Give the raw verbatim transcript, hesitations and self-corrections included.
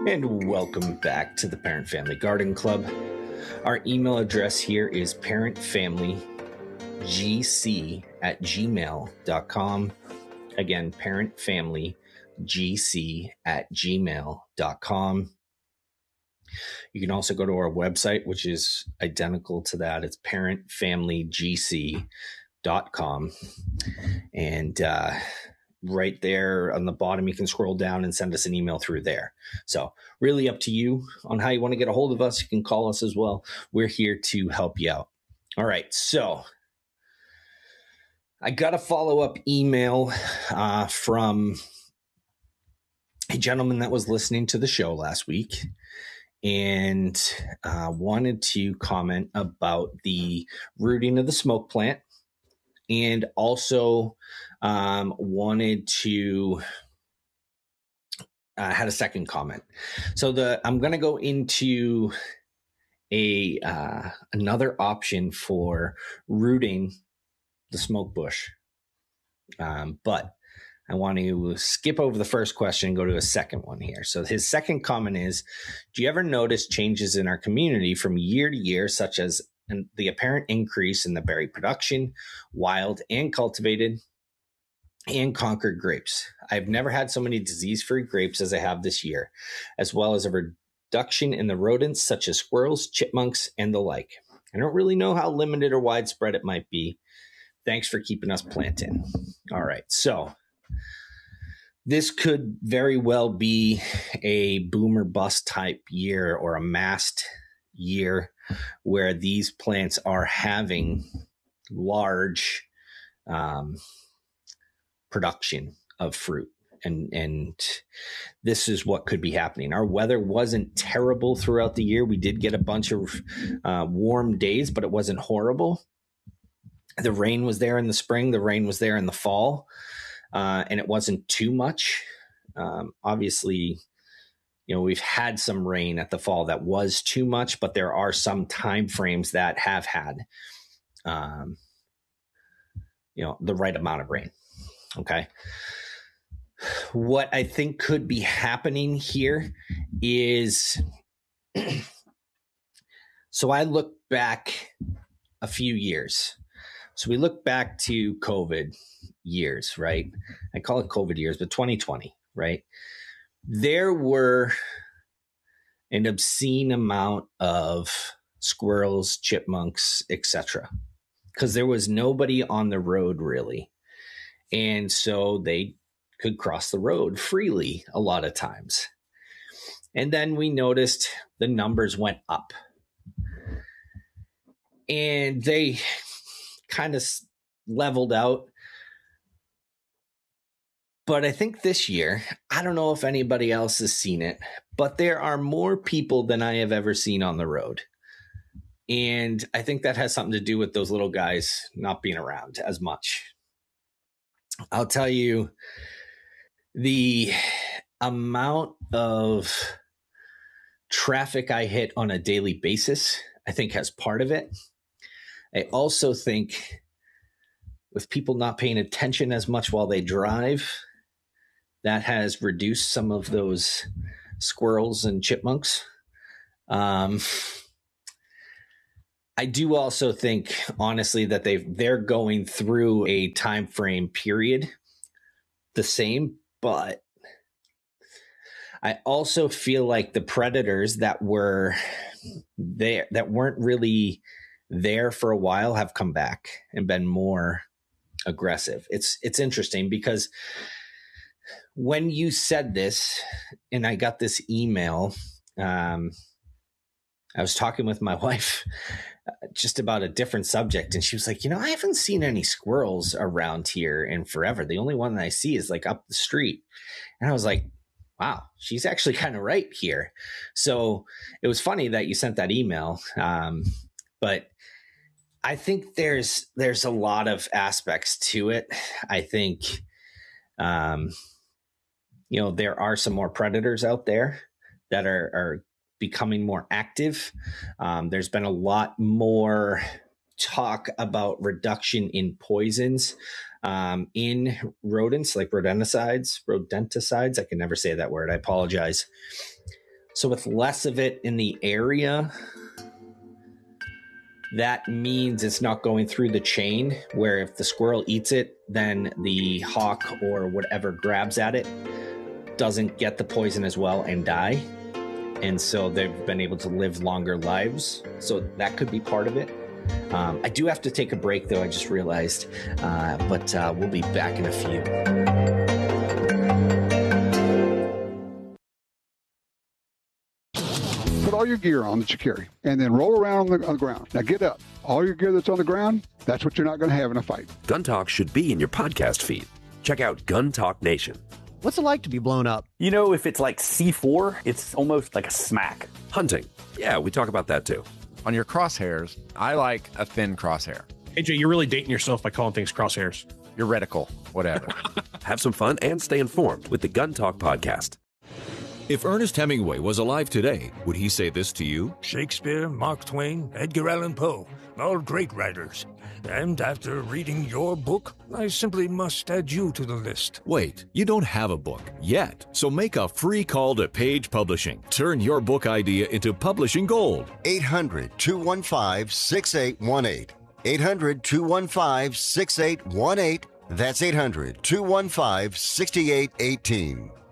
And welcome back to the Parent Family Garden Club. Our email address here is parentfamilygc at gmail dot com. Again, parentfamilygc at gmail dot com. You can also go to our website, which is identical to that. It's parentfamilygc dot com. And uh, right there on the bottom, you can scroll down and send us an email through there. So really up to you on how you want to get a hold of us. You can call us as well. We're here to help you out. All right. So I got a follow-up email uh, from a gentleman that was listening to the show last week and uh, wanted to comment about the rooting of the smoke plant, and also um, wanted to uh, had a second comment. So the I'm going to go into a uh, another option for rooting the smoke bush, um, but I want to skip over the first question and go to a second one here. So his second comment is, do you ever notice changes in our community from year to year, such as the apparent increase in the berry production, wild and cultivated, and Concord grapes? I've never had so many disease-free grapes as I have this year, as well as a reduction in the rodents such as squirrels, chipmunks, and the like. I don't really know how limited or widespread it might be. Thanks for keeping us planting. All right, so this could very well be a boom or bust type year, or a massed year where these plants are having large um, production of fruit. And, and this is what could be happening. Our weather wasn't terrible throughout the year. We did get a bunch of uh, warm days, but it wasn't horrible. The rain was there in the spring. The rain was there in the fall. Uh, and it wasn't too much. Um, obviously, you know, we've had some rain at the fall that was too much, but there are some time frames that have had, um, you know, the right amount of rain. Okay. What I think could be happening here is, so I look back a few years. So we look back to COVID years, right? I call it COVID years, but twenty twenty, right? There were an obscene amount of squirrels, chipmunks, et cetera, because there was nobody on the road really. And so they could cross the road freely a lot of times. And then we noticed the numbers went up. And they kind of leveled out. But I think this year, I don't know if anybody else has seen it, but there are more people than I have ever seen on the road. And I think that has something to do with those little guys not being around as much. I'll tell you, the amount of traffic I hit on a daily basis, I think has part of it. I also think with people not paying attention as much while they drive, that has reduced some of those squirrels and chipmunks. Um, I do also think, honestly, that they they're going through a time frame period the same, but I also feel like the predators that were there, that weren't really there for a while, have come back and been more aggressive. It's it's interesting because when you said this, and I got this email, um, I was talking with my wife just about a different subject, and she was like, you know, I haven't seen any squirrels around here in forever. The only one that I see is like up the street. And I was like, wow, she's actually kind of right here. So it was funny that you sent that email. Um, but I think there's, there's a lot of aspects to it. I think, um, you know, there are some more predators out there that are, are becoming more active. Um, there's been a lot more talk about reduction in poisons um, in rodents, like rodenticides, rodenticides. I can never say that word. I apologize. So with less of it in the area, that means it's not going through the chain, where if the squirrel eats it, then the hawk or whatever grabs at it doesn't get the poison as well and die. And so they've been able to live longer lives. So that could be part of it. Um, I do have to take a break, though, I just realized. Uh, but uh, we'll be back in a few. Put all your gear on that you carry, and then roll around on the, on the ground. Now get up. All your gear that's on the ground, that's what you're not going to have in a fight. Gun Talk should be in your podcast feed. Check out Gun Talk Nation. What's it like to be blown up? You know, if it's like C four, it's almost like a smack. Hunting. Yeah, we talk about that too. On your crosshairs, I like a thin crosshair. A J, you're really dating yourself by calling things crosshairs. Your reticle, whatever. Have some fun and stay informed with the Gun Talk podcast. If Ernest Hemingway was alive today, would he say this to you? Shakespeare, Mark Twain, Edgar Allan Poe, all great writers. And after reading your book, I simply must add you to the list. Wait, you don't have a book yet, so make a free call to Page Publishing. Turn your book idea into publishing gold. eight hundred, two one five, six eight one eight. eight hundred, two one five, six eight one eight. That's eight hundred, two one five, six eight one eight.